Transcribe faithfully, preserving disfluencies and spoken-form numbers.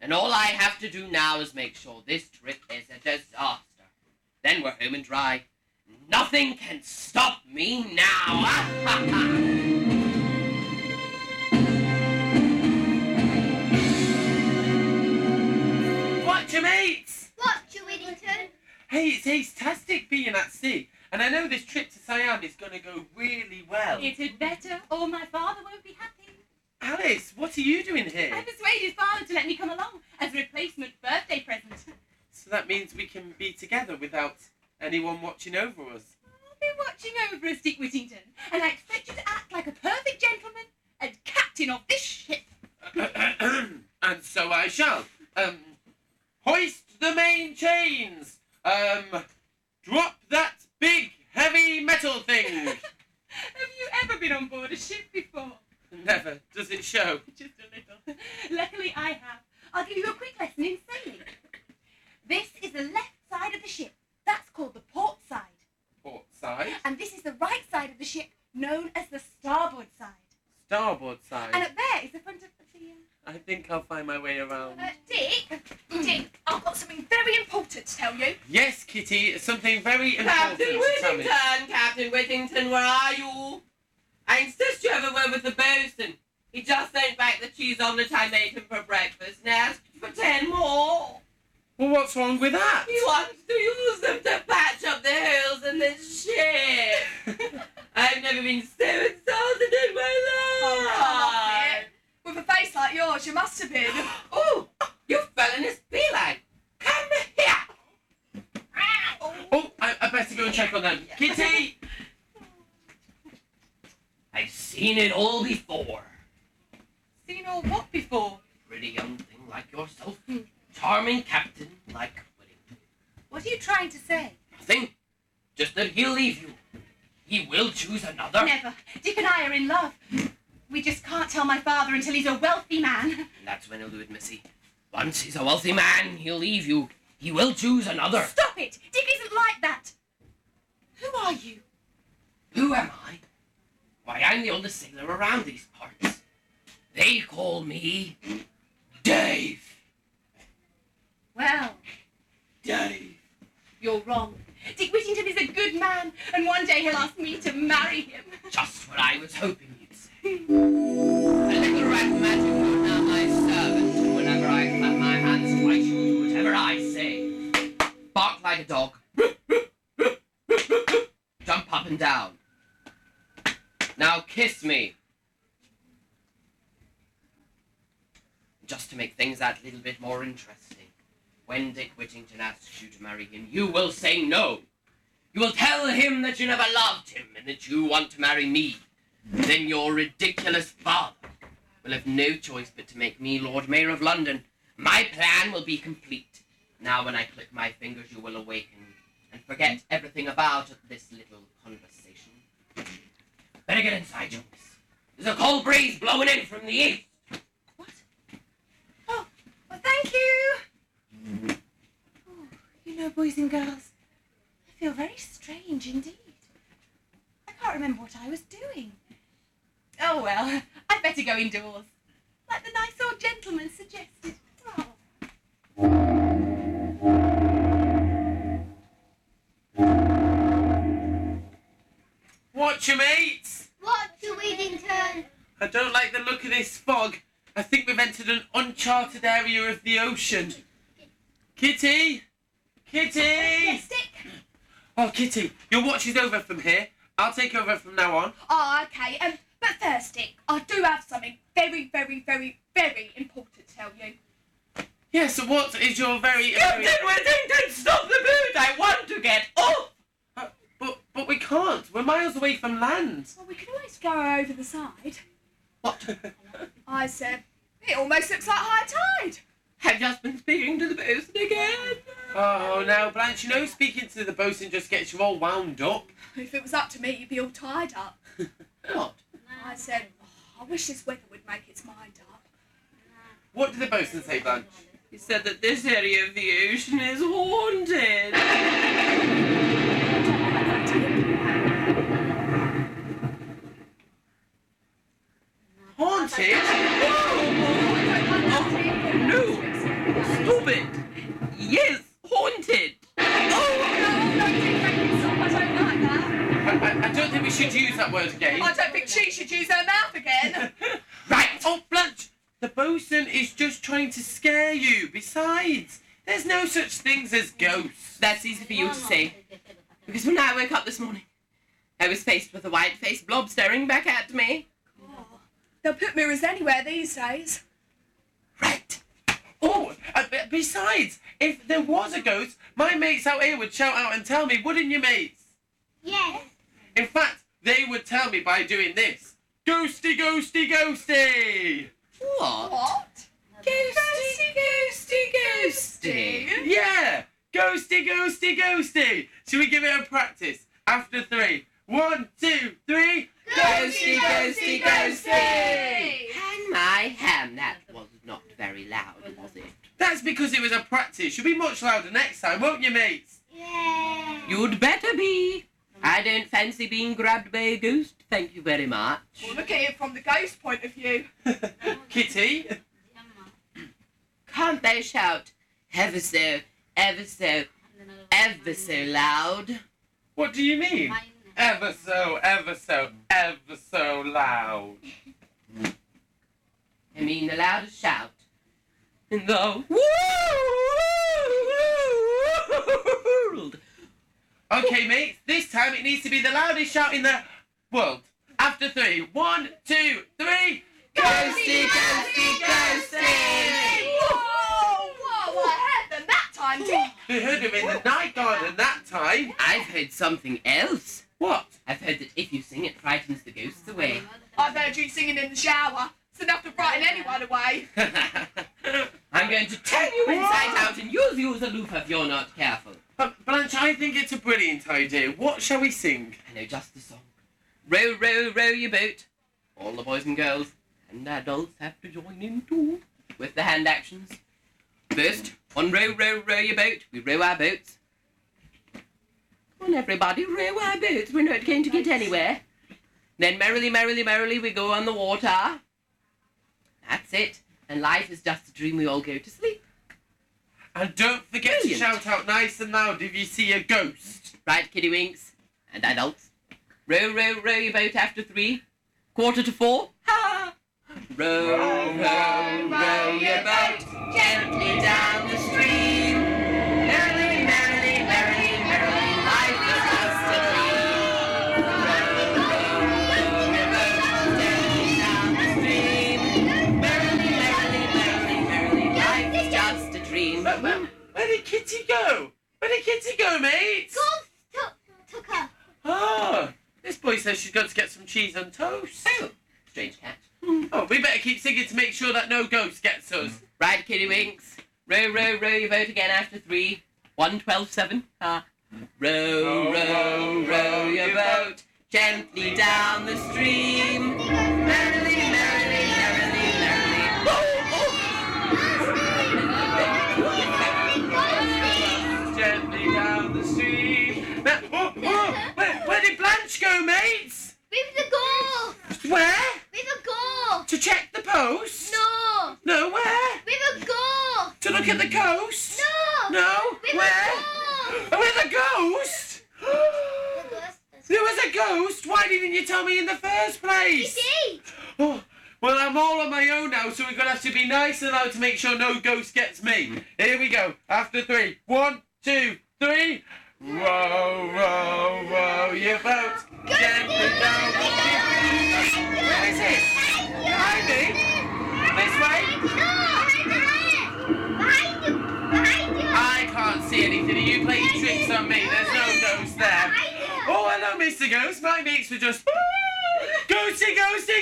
And all I have to do now is make sure this trip is a disaster. Then we're home and dry. Nothing can stop me now. What, your mates? What, you Whittington? Hey, it's ace-tastic being at sea. And I know this trip to Siam is going to go really well. It had better, or my father won't be happy. Alice, what are you doing here? I persuaded father to let me come along as a replacement birthday present. So that means we can be together without anyone watching over us. I'll be watching over us, Dick Whittington, and I expect you to act like a perfect gentleman and captain of this ship. And so I shall. Um, hoist the main chains. Um, drop that big, heavy metal thing. Have you ever been on board a ship before? Never. Does it show? Just a little. Luckily I have. I'll give you a quick lesson in sailing. This is the left side of the ship. That's called the port side. Port side? And this is the right side of the ship, known as the starboard side. Starboard side? And up there is the front of the... I think I'll find my way around. Uh, Dick? Dick, I've got something very important to tell you. Yes, Kitty, something very important Captain to tell me. Whittington, Captain Whittington, where are you? I insist you have a word with the bosun. He just sent back the cheese omelette I made him for breakfast and asked for ten more. Well, what's wrong with that? He wants to use them to patch up the holes in the ship. I've never been so insulted in my life. Oh, come on, Dick. With a face like yours, you must have been. Oh, you fell in his beeline. Come here. Oh, I, I better go and check on them. Kitty! I've seen it all before. Seen all what before? Pretty young thing like yourself. Charming captain like Whittington. What are you trying to say? Nothing. Just that he'll leave you. He will choose another. Never. Dick and I are in love. We just can't tell my father until he's a wealthy man. And that's when he'll do it, Missy. Once he's a wealthy man, he'll leave you. He will choose another. Stop it! Dick isn't like that. Who are you? Who am I? Why, I'm the oldest sailor around these parts. They call me Dave. Well, Dave. you're wrong. Dick Whittington is a good man, and one day he'll ask me to marry him. Just what I was hoping you'd say. A little rat magic you're now my servant, and whenever I clap my hands twice, you'll do whatever I say. Bark like a dog. Jump up and down. Now kiss me. Just to make things that little bit more interesting, when Dick Whittington asks you to marry him, you will say no. You will tell him that you never loved him and that you want to marry me. Then your ridiculous father will have no choice but to make me Lord Mayor of London. My plan will be complete. Now when I click my fingers, you will awaken and forget everything about this little conversation. Better get inside, Jones. There's a cold breeze blowing in from the east. What? Oh, well, thank you. Oh, you know, boys and girls, I feel very strange indeed. I can't remember what I was doing. Oh, well, I'd better go indoors, like the nice old gentleman suggested. Oh. Watch your mates! What, you Whittington? I don't like the look of this fog. I think we've entered an uncharted area of the ocean. Kitty! Kitty! Yes, Dick? Oh, Kitty, your watch is over from here. I'll take over from now on. Oh, okay. Um, but first, Dick, I do have something very, very, very, very important to tell you. Yeah, so what is your very... Captain very... Whittington, stop the boat! I want to get off! Uh, but, but we can't. We're miles away from land. Well, we can always go over the side. What? I said, it almost looks like high tide. I've just been speaking to the bosun again. Oh, now, Blanche, you know speaking to the bosun just gets you all wound up. If it was up to me, you'd be all tied up. What? I said, oh, I wish this weather would make its mind up. What did the bosun say, Blanche? He said that this area of the ocean is haunted. Haunted? Oh, no! it. Yes, haunted. Oh, no, don't do that, Stop. I don't like that. I, I, I don't think we should use that word again. I don't think she should use her mouth again. Right. Oh, Blanche, the bosun is just trying to scare you. Besides, there's no such things as ghosts. That's easy for you to say. Because when I woke up this morning, I was faced with a white-faced blob staring back at me. Oh, they'll put mirrors anywhere these days. Right. Oh, uh, b- besides, if there was a ghost, my mates out here would shout out and tell me, wouldn't you, mates? Yes. In fact, they would tell me by doing this. Ghosty, ghosty, ghosty! What? What? Ghosty, ghosty, ghosty. Yeah! Ghosty, ghosty, ghosty! Should we give it a practice? After three. One, two, three. Ghosty, ghosty, ghosty! Hang my ham, that was not very loud, was it? That's because it was a practice. You'll be much louder next time, won't you, mates? Yeah. You'd better be. I don't fancy being grabbed by a ghost, thank you very much. Well, look at it from the ghost point of view. Kitty? Can't they shout ever so, ever so, ever so loud? What do you mean? Ever so, ever so, ever so loud. I mean the loudest shout in the world. Okay, mates, this time it needs to be the loudest shout in the world. After three. One, two, three. Ghosty, ghosty, ghosty! Whoa, whoa, I heard them that time, Dick. We heard him in the night garden that time. I've heard something else. What? I've heard that if you sing, it frightens the ghosts away. I've heard you singing in the shower. It's enough to frighten anyone away. I'm going to turn you inside out and you'll use a loofah if you're not careful. But Blanche, I think it's a brilliant idea. What shall we sing? I know just the song. Row, row, row your boat. All the boys and girls and adults have to join in too with the hand actions. First, on row, row, row your boat, we row our boats. Come on, everybody, row our boats. We're not going to get anywhere. Then merrily, merrily, merrily, we go on the water. That's it. And life is just a dream. We all go to sleep. And don't forget Brilliant. to shout out nice and loud if you see a ghost. Right, kiddie winks and adults. Row, row, row your boat after three. Quarter to four. Ha! Row, row, row your boat gently down the stream. Merrily, merrily, merrily, merrily, life is just a dream. Row, row, row your boat gently down the stream. Merrily, merrily, merrily, merrily, life is just a dream. Where, where, where did Kitty go? Where did Kitty go, mates? Ghost took, took her. Oh, this boy says she's got to get some cheese on toast. Oh, strange cat. Oh, we better keep singing to make sure that no ghost gets us. Right, kiddie winks. Row, row, row your boat again after three. One, twelve, seven. Ha. Row, row, row your boat gently down the stream. Merrily, merrily, merrily, merrily. Oh, Gently down the stream. Now, oh, oh, where, where did Blanche go, mates? With the ghost. Where? With a ghost. To check the post? No. No, where? With a ghost. To look at the coast? No. No? With Where? a ghost. With a ghost? The ghost. There was a ghost? Why didn't you tell me in the first place? You did. Oh, well, I'm all on my own now, so we're going to have to be nice and loud to make sure no ghost gets me. Here we go. After three. One, two, three. Row, row, row your boat gently down the stream. Where is it? Behind me? This way? Behind you. Behind you. I can't see anything. Are you playing tricks on me? There's no ghost there. Behind you. Oh, hello, Mister Ghost. My mates were just... Ghosty, ghosty,